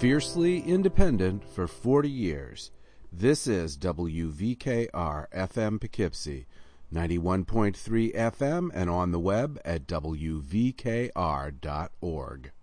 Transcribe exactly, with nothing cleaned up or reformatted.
Fiercely independent for forty years. This is W V K R F M Poughkeepsie, ninety-one point three F M and on the web at W V K R dot org.